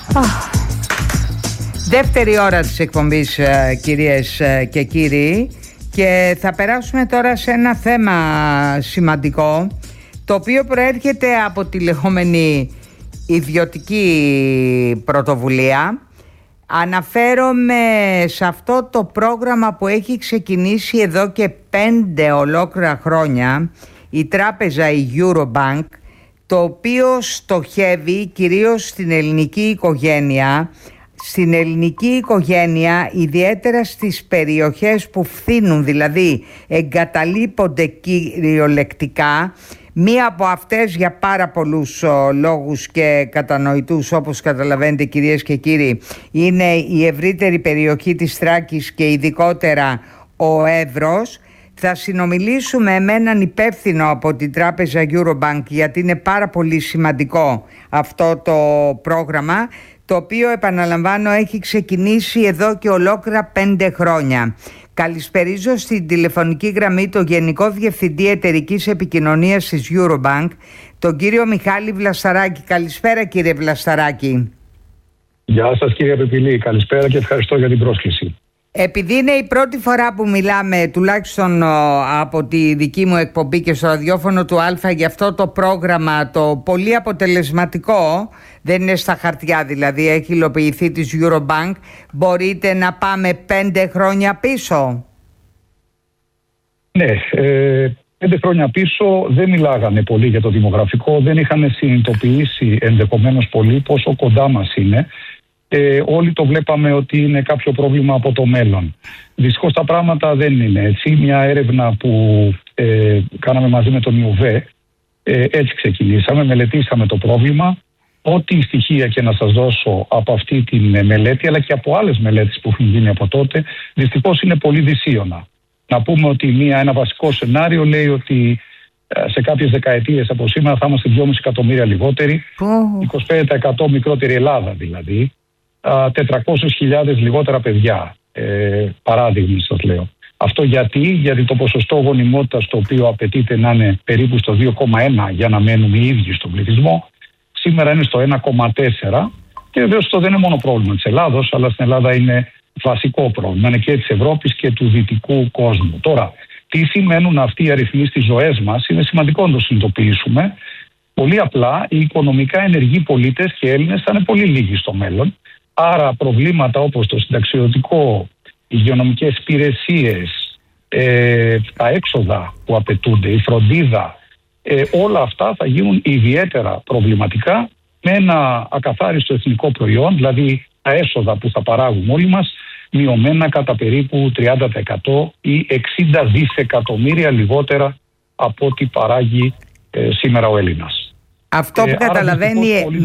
Δεύτερη ώρα της εκπομπής, κυρίες και κύριοι, και θα περάσουμε τώρα σε ένα θέμα σημαντικό, το οποίο προέρχεται από τη λεγόμενη ιδιωτική πρωτοβουλία. Αναφέρομαι σε αυτό το πρόγραμμα που έχει ξεκινήσει εδώ και 5 ολόκληρα χρόνια η τράπεζα, η Eurobank, το οποίο στοχεύει κυρίως στην ελληνική οικογένεια. Στην ελληνική οικογένεια, ιδιαίτερα στις περιοχές που φθήνουν, δηλαδή εγκαταλείπονται κυριολεκτικά. Μία από αυτές, για πάρα πολλούς λόγους και κατανοητούς, όπως καταλαβαίνετε κυρίες και κύριοι, είναι η ευρύτερη περιοχή της Θράκης και ειδικότερα ο Εύρος. Θα συνομιλήσουμε με έναν υπεύθυνο από την τράπεζα Eurobank, γιατί είναι πάρα πολύ σημαντικό αυτό το πρόγραμμα, το οποίο, επαναλαμβάνω, έχει ξεκινήσει εδώ και ολόκληρα 5 χρόνια. Καλησπερίζω στην τηλεφωνική γραμμή τον Γενικό Διευθυντή Εταιρικής Επικοινωνίας της Eurobank, τον κύριο Μιχάλη Βλασταράκη. Καλησπέρα, κύριε Βλασταράκη. Γεια σας, κύριε Πεπιλή. Καλησπέρα και ευχαριστώ για την πρόσκληση. Επειδή είναι η πρώτη φορά που μιλάμε, τουλάχιστον από τη δική μου εκπομπή και στο ραδιόφωνο του Α, για αυτό το πρόγραμμα, το πολύ αποτελεσματικό, δεν είναι στα χαρτιά δηλαδή, έχει υλοποιηθεί της Eurobank, μπορείτε να πάμε 5 χρόνια πίσω? Ναι, 5 χρόνια πίσω δεν μιλάγανε πολύ για το δημογραφικό, δεν είχαν συνειδητοποιήσει ενδεχομένως πολύ πόσο κοντά μας είναι. Όλοι το βλέπαμε ότι είναι κάποιο πρόβλημα από το μέλλον. Δυστυχώς τα πράγματα δεν είναι έτσι. Μια έρευνα που κάναμε μαζί με τον ΙΟΒΕ, έτσι ξεκινήσαμε, μελετήσαμε το πρόβλημα. Ό,τι στοιχεία και να σας δώσω από αυτή τη μελέτη, αλλά και από άλλες μελέτες που έχουν γίνει από τότε, δυστυχώς είναι πολύ δυσίωνα. Να πούμε ότι ένα βασικό σενάριο λέει ότι σε κάποιες δεκαετίες από σήμερα θα είμαστε 2,5 εκατομμύρια λιγότεροι, 25% μικρότερη Ελλάδα δηλαδή, 400.000 λιγότερα παιδιά, παράδειγμα σας λέω. Αυτό γιατί το ποσοστό γονιμότητας, το οποίο απαιτείται να είναι περίπου στο 2,1 για να μένουμε οι ίδιοι στον πληθυσμό, σήμερα είναι στο 1,4, και βεβαίως αυτό δεν είναι μόνο πρόβλημα της Ελλάδος, αλλά στην Ελλάδα είναι βασικό πρόβλημα, είναι και της Ευρώπης και του δυτικού κόσμου. Τώρα, τι σημαίνουν αυτοί οι αριθμοί στις ζωές μας, είναι σημαντικό να το συνειδητοποιήσουμε. Πολύ απλά, οι οικονομικά ενεργοί πολίτες και Έλληνες θα είναι πολύ λίγοι στο μέλλον. Άρα προβλήματα όπως το συνταξιοδοτικό, οι υγειονομικές υπηρεσίες, τα έξοδα που απαιτούνται, η φροντίδα, όλα αυτά θα γίνουν ιδιαίτερα προβληματικά με ένα ακαθάριστο εθνικό προϊόν, δηλαδή τα έσοδα που θα παράγουμε όλοι μας, μειωμένα κατά περίπου 30% ή 60 δισεκατομμύρια λιγότερα από ό,τι παράγει σήμερα ο Έλληνας. Αυτό που καταλαβαίνει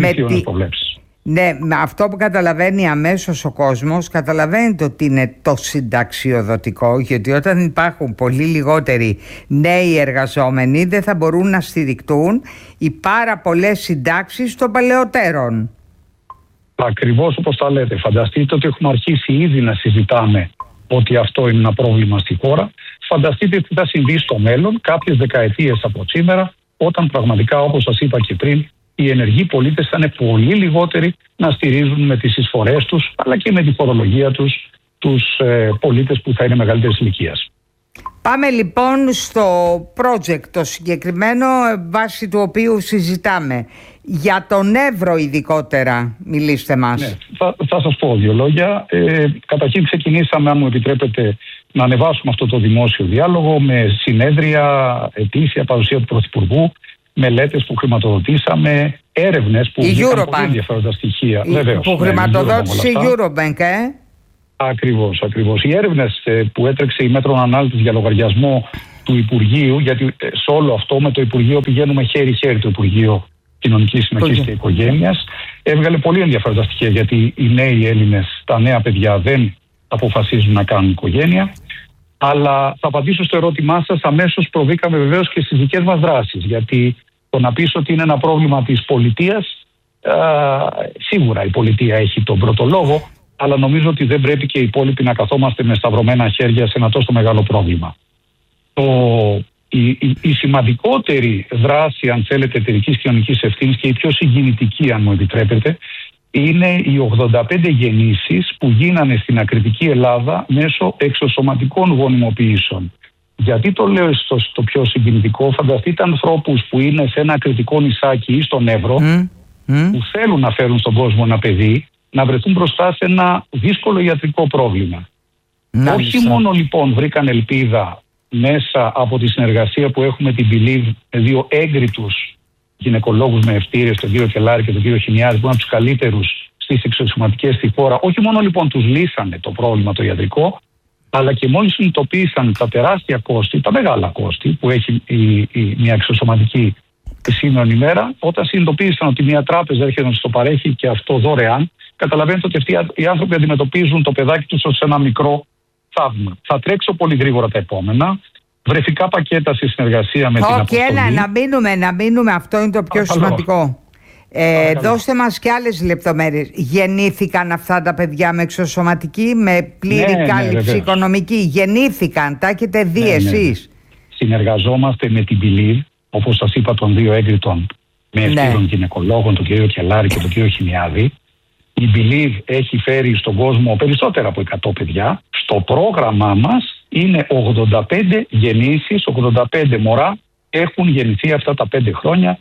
αυτό που καταλαβαίνει αμέσως ο κόσμος, καταλαβαίνετε ότι είναι το συνταξιοδοτικό, γιατί όταν υπάρχουν πολύ λιγότεροι νέοι εργαζόμενοι δεν θα μπορούν να στηριχτούν οι πάρα πολλές συντάξεις των παλαιότερων. Ακριβώς όπως τα λέτε. Φανταστείτε ότι έχουμε αρχίσει ήδη να συζητάμε ότι αυτό είναι ένα πρόβλημα στη χώρα. Φανταστείτε τι θα συμβεί στο μέλλον, κάποιες δεκαετίες από σήμερα, όταν πραγματικά, όπως σας είπα και πριν, οι ενεργοί πολίτες θα είναι πολύ λιγότεροι να στηρίζουν με τις εισφορές τους, αλλά και με τη φορολογία τους πολίτες που θα είναι μεγαλύτερης ηλικίας. Πάμε λοιπόν στο project το συγκεκριμένο, βάσει του οποίου συζητάμε. Για τον Εύρο ειδικότερα μιλήστε μας. Ναι, θα σας πω 2 λόγια. Καταρχήν ξεκινήσαμε, αν μου επιτρέπετε, να ανεβάσουμε αυτό το δημόσιο διάλογο με συνέδρια, ετήσια παρουσία του Πρωθυπουργού, μελέτες που χρηματοδοτήσαμε, έρευνες που είχαν πολύ ενδιαφέροντα στοιχεία. Που χρηματοδότησε η Eurobank, Ακριβώς. Οι έρευνες που έτρεξε η Μέτρων Ανάλυτης για λογαριασμό του Υπουργείου, γιατί σε όλο αυτό με το Υπουργείο πηγαίνουμε χέρι-χέρι, το Υπουργείο Κοινωνικής Συνοχής και Οικογένειας, έβγαλε πολύ ενδιαφέροντα στοιχεία, γιατί οι νέοι Έλληνες, τα νέα παιδιά δεν αποφασίζουν να κάνουν οικογένεια. Αλλά θα απαντήσω στο ερώτημά σας, αμέσως προβήκαμε βεβαίως και στις δικές μας δράσεις, γιατί το να πεις ότι είναι ένα πρόβλημα της πολιτείας, σίγουρα η πολιτεία έχει τον πρώτο λόγο, αλλά νομίζω ότι δεν πρέπει και οι υπόλοιποι να καθόμαστε με σταυρωμένα χέρια σε ένα τόσο μεγάλο πρόβλημα. Η σημαντικότερη δράση, αν θέλετε, εταιρικής κοινωνικής ευθύνης και η πιο συγκινητική, αν μου επιτρέπετε, είναι οι 85 γεννήσεις που γίνανε στην ακριτική Ελλάδα μέσω εξωσωματικών γονιμοποιήσεων. Γιατί το λέω στο πιο συγκινητικό? Φανταστείτε ανθρώπους που είναι σε ένα ακριτικό νησάκι ή στον Εύρο, που θέλουν να φέρουν στον κόσμο ένα παιδί, να βρεθούν μπροστά σε ένα δύσκολο ιατρικό πρόβλημα. Όχι μόνο λοιπόν βρήκαν ελπίδα μέσα από τη συνεργασία που έχουμε την Believe με δύο έγκριτους γυναικολόγους με ευτήρες, τον κύριο Κελάρη και τον κύριο Χινιάδη, που είναι από τους καλύτερους στις εξωσωματικές στη χώρα. Όχι μόνο λοιπόν τους λύσανε το πρόβλημα το ιατρικό, αλλά και μόλις συνειδητοποίησαν τα τεράστια κόστη, τα μεγάλα κόστη που έχει μια εξωσωματική σήμερα ημέρα, όταν συνειδητοποίησαν ότι μια τράπεζα έρχεται να το παρέχει και αυτό δωρεάν, καταλαβαίνετε ότι αυτοί οι άνθρωποι αντιμετωπίζουν το παιδάκι τους ως ένα μικρό θαύμα. Θα τρέξω πολύ γρήγορα τα επόμενα. Βρεφικά πακέτα στη συνεργασία με την Αποστολή. Να μείνουμε, αυτό είναι το πιο σημαντικό. Δώστε μας και άλλες λεπτομέρειες. Γεννήθηκαν αυτά τα παιδιά με εξωσωματική, με πλήρη κάλυψη οικονομική? Γεννήθηκαν, τα έχετε δει εσείς? Συνεργαζόμαστε με την Believe, όπως σας είπα, των δύο έγκριτων με ευτήρων γυναικολόγων, τον κύριο Κελάρη και τον κύριο Χινιάδη. Η Believe έχει φέρει στον κόσμο περισσότερα από 100 παιδιά. Στο πρόγραμμά μας είναι 85 γεννήσεις, 85 μωρά έχουν γεννηθεί αυτά τα 5 χρόνια,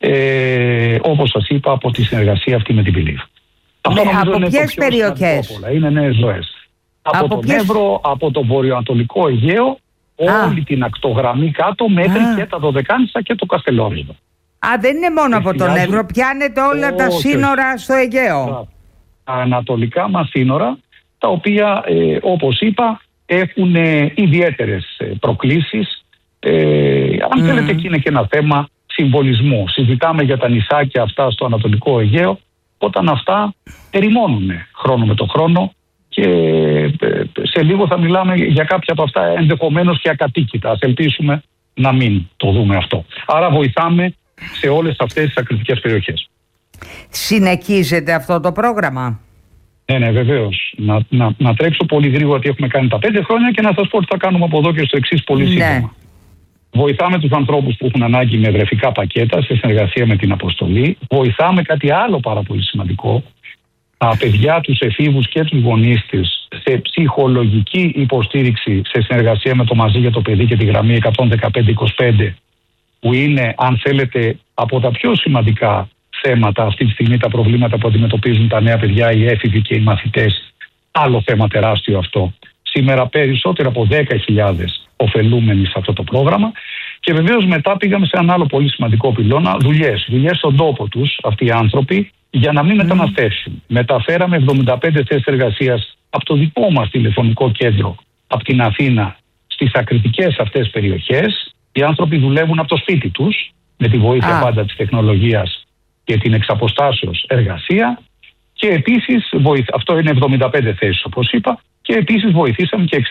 όπως σας είπα, από τη συνεργασία αυτή με την Believe. Από ποιες περιοχές? Είναι νέες ζωές. Από τον Εύρο, από το βορειοανατολικό Αιγαίο, όλη την ακτογραμμή κάτω, μέχρι και τα Δωδεκάνησα και το Καστελόριζο. Δεν είναι μόνο από τον Εύρο, πιάνετε όλα τα σύνορα στο Αιγαίο. Τα ανατολικά μας σύνορα, τα οποία όπως είπα έχουν ιδιαίτερες προκλήσεις. Αν θέλετε, εκεί είναι και ένα θέμα συμβολισμού. Συζητάμε για τα νησάκια αυτά στο Ανατολικό Αιγαίο, όταν αυτά ερημώνουν χρόνο με το χρόνο, και σε λίγο θα μιλάμε για κάποια από αυτά ενδεχομένως και ακατοίκητα. Ας ελπίσουμε να μην το δούμε αυτό. Άρα βοηθάμε σε όλες αυτές τις ακριτικές περιοχές. Συνεχίζεται αυτό το πρόγραμμα? Ναι, βεβαίως. Να τρέξω πολύ γρήγορα τι έχουμε κάνει τα 5 χρόνια και να σας πω τι θα κάνουμε από εδώ και στο εξής πολύ σύντομα. Βοηθάμε τους ανθρώπους που έχουν ανάγκη με βρεφικά πακέτα σε συνεργασία με την Αποστολή. Βοηθάμε κάτι άλλο πάρα πολύ σημαντικό. Τα παιδιά, τους εφήβους και τους γονείς της σε ψυχολογική υποστήριξη σε συνεργασία με το Μαζί για το Παιδί και τη γραμμή 11525, που είναι, αν θέλετε, από τα πιο σημαντικά θέματα αυτή τη στιγμή, τα προβλήματα που αντιμετωπίζουν τα νέα παιδιά, οι έφηβοι και οι μαθητές. Άλλο θέμα τεράστιο αυτό. Σήμερα περισσότερο από 10.000 ωφελούμενοι σε αυτό το πρόγραμμα. Και βεβαίως μετά πήγαμε σε ένα άλλο πολύ σημαντικό πυλώνα, δουλειές στον τόπο τους αυτοί οι άνθρωποι, για να μην μεταναστεύσουν. Μεταφέραμε 75 θέσεις εργασίας από το δικό μας τηλεφωνικό κέντρο, από την Αθήνα, στις ακριτικές αυτές περιοχές. Οι άνθρωποι δουλεύουν από το σπίτι τους, με τη βοήθεια πάντα της τεχνολογίας και την εξαποστάσεως εργασία. Και επίσης, αυτό είναι 75 θέσεις όπως είπα, και επίσης βοηθήσαμε και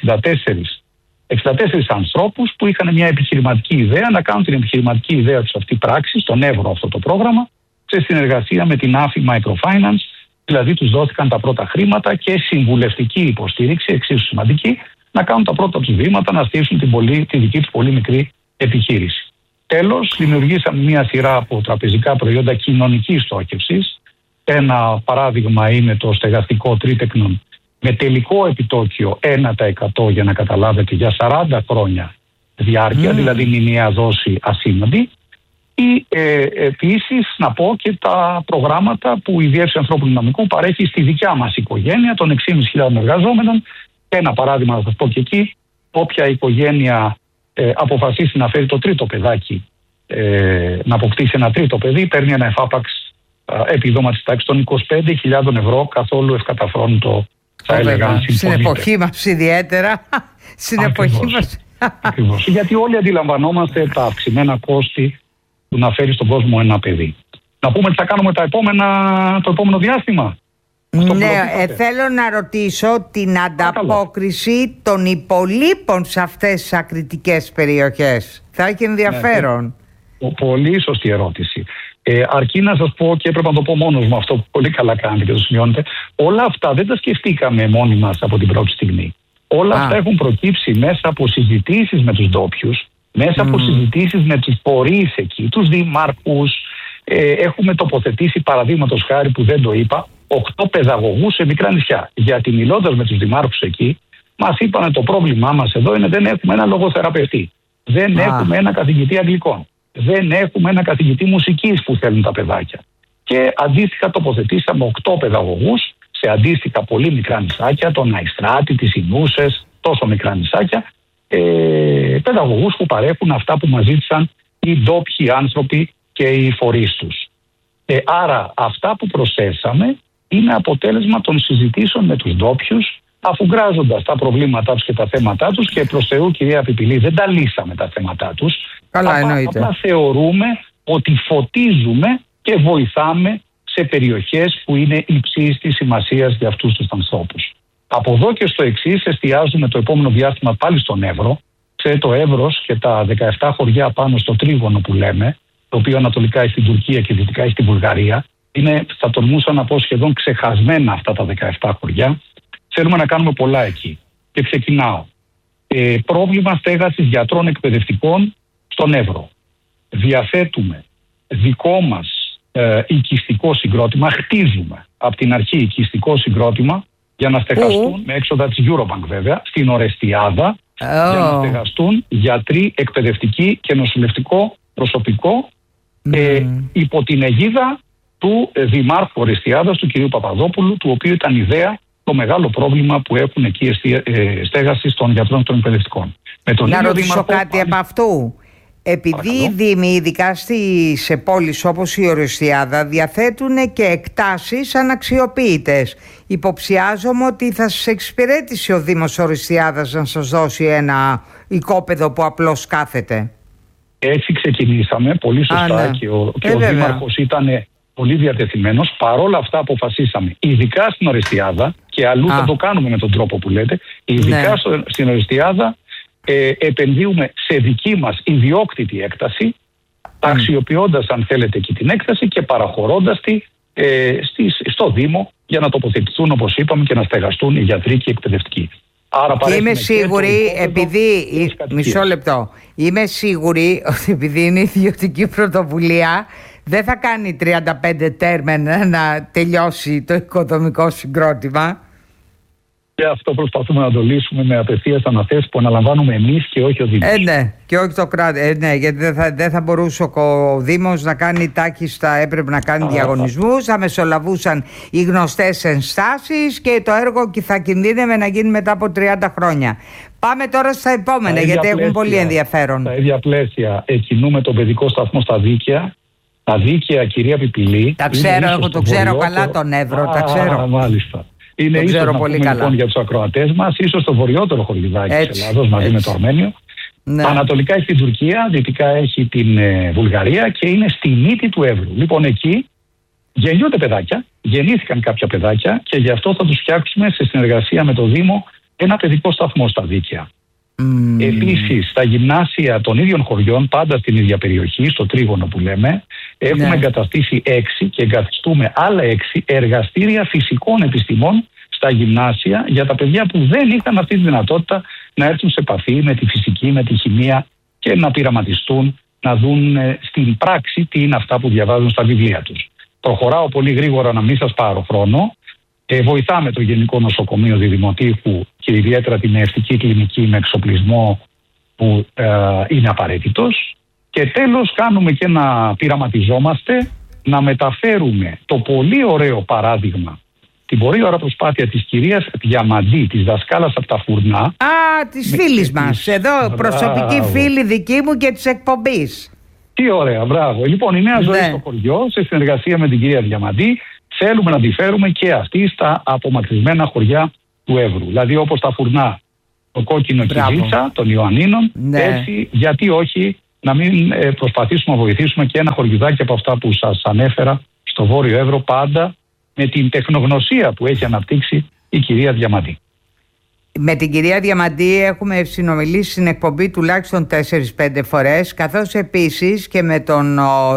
64 ανθρώπους που είχαν μια επιχειρηματική ιδέα, να κάνουν την επιχειρηματική ιδέα τους αυτή πράξη, στον Εύρο αυτό το πρόγραμμα, σε συνεργασία με την AFI Microfinance, δηλαδή τους δόθηκαν τα πρώτα χρήματα και συμβουλευτική υποστήριξη, εξίσου σημαντική, να κάνουν τα πρώτα τους βήματα, να στήσουν τη δική τους πολύ μικρή επιχείρηση. Τέλος, δημιουργήσαμε μια σειρά από τραπεζικά προϊόντα κοινωνικής στόχευσης. Ένα παράδειγμα είναι το στεγαστικό τρίτεκνον με τελικό επιτόκιο 1% για να καταλάβετε, για 40 χρόνια διάρκεια, δηλαδή μηνιαία δόση ασήμαντη. Ή επίσης να πω και τα προγράμματα που η Διεύθυνση Ανθρώπινου Δυναμικού παρέχει στη δικιά μας οικογένεια των 6.500 εργαζόμενων. Ένα παράδειγμα να σας πω και εκεί, όποια οικογένεια αποφασίσει να φέρει το τρίτο παιδάκι, να αποκτήσει ένα τρίτο παιδί, παίρνει ένα εφάπαξ επιδόμα της τάξης των 25.000 ευρώ, καθόλου ευκαταφρόνητο, θα έλεγα. Στην εποχή μας ιδιαίτερα. Στην εποχή μας. Ακριβώς. Γιατί όλοι αντιλαμβανόμαστε τα αυξημένα κόστη του να φέρει στον κόσμο ένα παιδί. Να πούμε τι θα κάνουμε το επόμενο διάστημα. Ναι, θέλω να ρωτήσω την ανταπόκριση των υπολείπων σε αυτές τις ακριτικές περιοχές. Θα έχει ενδιαφέρον. Πολύ σωστή ερώτηση. Αρκεί να σας πω, και έπρεπε να το πω μόνος μου αυτό που πολύ καλά κάνετε και το σημειώνετε, όλα αυτά δεν τα σκεφτήκαμε μόνοι μας από την πρώτη στιγμή. Όλα αυτά έχουν προκύψει μέσα από συζητήσεις με τους ντόπιους, μέσα από συζητήσεις με τους φορείς εκεί, τους δημάρχους. Έχουμε τοποθετήσει, παραδείγματος χάρη που δεν το είπα, 8 παιδαγωγούς σε μικρά νησιά. Γιατί μιλώντας με τους δημάρχους εκεί, μας είπαν το πρόβλημά μας εδώ είναι δεν έχουμε ένα λογοθεραπευτή. Δεν έχουμε ένα καθηγητή αγγλικών. Δεν έχουμε ένα καθηγητή μουσικής που θέλουν τα παιδάκια. Και αντίστοιχα τοποθετήσαμε 8 παιδαγωγούς σε αντίστοιχα πολύ μικρά νησάκια, τον Αϊστράτη, τις Ινούσες, τόσο μικρά νησάκια, παιδαγωγούς που παρέχουν αυτά που μας ζήτησαν οι ντόπιοι άνθρωποι και οι φορείς τους. Άρα αυτά που προσθέσαμε είναι αποτέλεσμα των συζητήσεων με τους ντόπιους, αφουγκράζοντας τα προβλήματά τους και τα θέματά τους, και προς Θεού, κυρία Πιπηλή, δεν τα λύσαμε τα θέματά τους. Απλά θεωρούμε ότι φωτίζουμε και βοηθάμε σε περιοχές που είναι υψής της σημασίας για αυτούς τους ανθρώπους. Από εδώ και στο εξής εστιάζουμε το επόμενο διάστημα πάλι στον Εύρο. Ξέρετε, το Εύρος και τα 17 χωριά πάνω στο τρίγωνο που λέμε, το οποίο ανατολικά έχει την Τουρκία και δυτικά έχει την Βουλγαρία, είναι, θα τολμούσα να πω, σχεδόν ξεχασμένα αυτά τα 17 χωριά. Θέλουμε να κάνουμε πολλά εκεί. Και ξεκινάω. Πρόβλημα στέγασης γιατρών εκπαιδευτικών στον Εύρο. Διαθέτουμε δικό μας οικιστικό συγκρότημα, χτίζουμε από την αρχή οικιστικό συγκρότημα για να στεγαστούν, με έξοδα της Eurobank βέβαια, στην Ορεστιάδα, για να στεγαστούν γιατροί, εκπαιδευτικοί και νοσηλευτικό προσωπικό υπό την αιγίδα του Δημάρχου Ορεστιάδας, του κ. Παπαδόπουλου, του οποίου ήταν ιδέα το μεγάλο πρόβλημα που έχουν εκεί στέγαση των γιατρών των εκπαιδευτικών. Να ρωτήσω κάτι από αυτού. Επειδή οι Δήμοι, ειδικά σε πόλεις όπως η Ορεστιάδα, διαθέτουν και εκτάσεις αναξιοποιητές, υποψιάζομαι ότι θα σας εξυπηρέτησε ο Δήμος Ορεστιάδας να σας δώσει ένα οικόπεδο που απλώς κάθεται. Έτσι ξεκινήσαμε, πολύ σωστά, και ο Δήμαρχος ήταν πολύ διατεθειμένος. Παρόλα αυτά αποφασίσαμε, ειδικά στην Ορεστιάδα, και αλλού θα το κάνουμε με τον τρόπο που λέτε, ειδικά στην Ορεστιάδα επενδύουμε σε δική μας ιδιόκτητη έκταση, αξιοποιώντας αν θέλετε και την έκταση και παραχωρώντας τη στο Δήμο για να τοποθετηθούν, όπως είπαμε, και να στεγαστούν οι γιατροί και οι εκπαιδευτικοί. Άρα είμαι σίγουρη, μισό λεπτό, είμαι σίγουρη ότι επειδή είναι ιδιωτική πρωτοβουλία δεν θα κάνει 35 τέρμεν να τελειώσει το οικοδομικό συγκρότημα. Και αυτό προσπαθούμε να το λύσουμε με απευθείας αναθέσεις που αναλαμβάνουμε εμείς και όχι ο Δήμος. Ναι, και όχι το κράτος. Ναι, γιατί δεν θα μπορούσε ο Δήμος να κάνει τάχιστα, έπρεπε να κάνει διαγωνισμούς, θα μεσολαβούσαν οι γνωστές ενστάσεις και το έργο θα κινδύνευε να γίνει μετά από 30 χρόνια. Πάμε τώρα στα επόμενα, γιατί έχουν πολύ ενδιαφέρον. Στα ίδια πλαίσια κινούμε τον παιδικό σταθμό στα Δίκαια. Τα Δίκαια, κυρία Πιπηλή. Τα ξέρω, εγώ το ξέρω καλά τον Εύρο, τα ξέρω. Μάλιστα. Είναι ίσως να πούμε λοιπόν για τους ακροατές μας, ίσως το βορειότερο χωριδάκι της Ελλάδος μαζί με το Αρμένιο. Ναι. Ανατολικά έχει την Τουρκία, δυτικά έχει την Βουλγαρία και είναι στη μύτη του Εύρου. Λοιπόν, εκεί γεννιούνται παιδάκια, γεννήθηκαν κάποια παιδάκια και γι' αυτό θα τους φτιάξουμε σε συνεργασία με το Δήμο ένα παιδικό σταθμό στα Δίκαια. Επίσης, στα γυμνάσια των ίδιων χωριών, πάντα στην ίδια περιοχή, στο τρίγωνο που λέμε, έχουμε εγκαταστήσει 6 και εγκαθιστούμε άλλα 6 εργαστήρια φυσικών επιστημών στα γυμνάσια για τα παιδιά που δεν είχαν αυτή τη δυνατότητα να έρθουν σε επαφή με τη φυσική, με τη χημεία και να πειραματιστούν, να δουν στην πράξη τι είναι αυτά που διαβάζουν στα βιβλία τους. Προχωράω πολύ γρήγορα, να μην σας πάρω χρόνο. Βοηθάμε το Γενικό Νοσοκομείο Διδημοτήχου και ιδιαίτερα την Ευτική Κλινική με εξοπλισμό που είναι απαραίτητος. Και τέλος κάνουμε και να πειραματιζόμαστε να μεταφέρουμε το πολύ ωραίο παράδειγμα, την πολύ ωραία προσπάθεια της κυρίας Διαμαντή, της δασκάλας από τα Φουρνά. Της φίλης μας, εδώ προσωπική φίλη δική μου και της εκπομπής. Τι ωραία, μπράβο. Λοιπόν, η νέα ζωή στο χωριό, σε συνεργασία με την κυρία Διαμαντή, θέλουμε να τη φέρουμε και αυτή στα απομακρυσμένα χωριά του Εύρου. Δηλαδή όπως τα Φουρνά, το Κόκκινο Κιζίτσα των Ιωαννίνων, έτσι γιατί όχι να μην προσπαθήσουμε να βοηθήσουμε και ένα χωριουδάκι από αυτά που σας ανέφερα στο Βόρειο Εύρο, πάντα με την τεχνογνωσία που έχει αναπτύξει η κυρία Διαμαντή. Με την κυρία Διαμαντή έχουμε συνομιλήσει στην εκπομπή τουλάχιστον 4-5 φορές, καθώς επίσης και με τον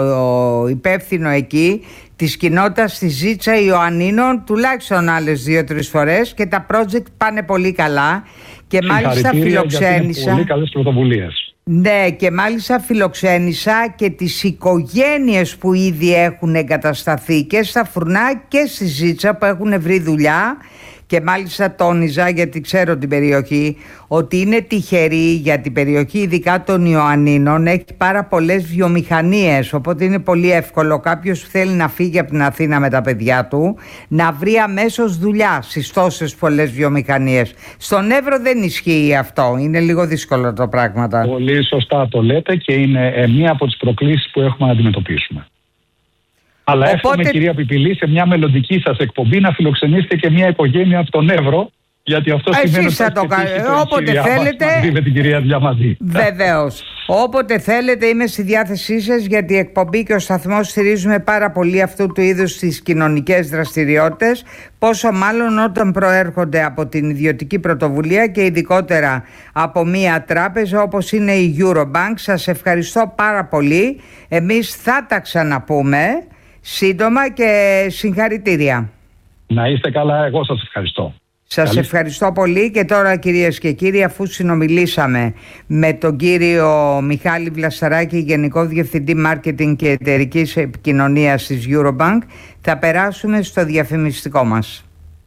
υπεύθυνο εκεί της κοινότητας της Ζήτσα Ιωαννίνων τουλάχιστον άλλες 2-3 φορές, και τα project πάνε πολύ καλά και μάλιστα φιλοξένησα. Πολύ καλές πρωτοβουλίες. Ναι, και μάλιστα φιλοξένησα και τις οικογένειες που ήδη έχουν εγκατασταθεί και στα Φουρνά και στη Ζήτσα που έχουν βρει δουλειά. Και μάλιστα τόνιζα, γιατί ξέρω την περιοχή, ότι είναι τυχερή, για την περιοχή ειδικά των Ιωαννίνων έχει πάρα πολλές βιομηχανίες, οπότε είναι πολύ εύκολο κάποιος που θέλει να φύγει από την Αθήνα με τα παιδιά του να βρει αμέσως δουλειά στις τόσες πολλές βιομηχανίες. Στον Εύρο δεν ισχύει αυτό, είναι λίγο δύσκολο το πράγμα. Πολύ σωστά το λέτε και είναι μία από τις προκλήσεις που έχουμε να αντιμετωπίσουμε. Αλλά εύχομαι, κυρία Πιπηλή, σε μια μελλοντική σας εκπομπή να φιλοξενήσετε και μια οικογένεια από τον Εύρο, γιατί αυτό σημαίνει ότι θα το κάνετε όποτε θέλετε. Μαζί με την κυρία Διαμαντή. Βεβαίως. Όποτε θέλετε είμαι στη διάθεσή σας, γιατί η εκπομπή και ο σταθμός στηρίζουμε πάρα πολύ αυτού του είδους τις κοινωνικές δραστηριότητες, πόσο μάλλον όταν προέρχονται από την ιδιωτική πρωτοβουλία και ειδικότερα από μια τράπεζα όπως είναι η Eurobank. Σας ευχαριστώ πάρα πολύ. Εμείς θα τα ξαναπούμε σύντομα και συγχαρητήρια. Να είστε καλά, εγώ σας ευχαριστώ. Σας ευχαριστώ πολύ. Και τώρα, κυρίες και κύριοι, αφού συνομιλήσαμε με τον κύριο Μιχάλη Βλασταράκη, Γενικό Διευθυντή Μάρκετινγκ και Εταιρικής Επικοινωνίας της Eurobank, θα περάσουμε στο διαφημιστικό μας.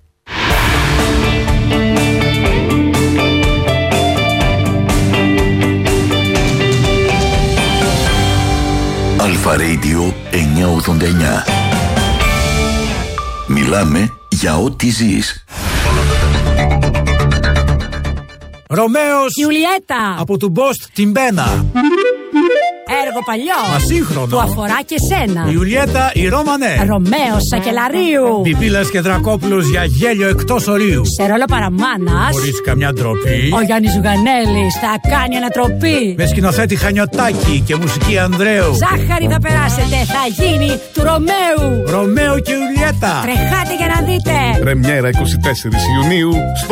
Αλφα Radio 989. Μιλάμε για ό,τι ζεις. Ρωμαίος Ιουλιέτα από του Μπόστ την Μπένα. Έργο παλιό. Μα σύγχρονο. Που αφορά και σένα. Ιουλιέτα η Ρώμανε. Ρωμαίος Σακελαρίου. Πιπίλας και Δρακόπουλος για γέλιο εκτός ορίου. Σε ρόλο παραμάνας. Χωρίς καμιά ντροπή. Ο Γιάννης Ζουγανέλης θα κάνει ανατροπή. Με σκηνοθέτη Χανιωτάκη και μουσική Ανδρέου. Ζάχαρη θα περάσετε, θα γίνει του Ρωμαίου. Ρωμαίο και Ιουλιέτα. Τρεχάτε για να δείτε. Πρεμιέρα 24 Ιουνίου.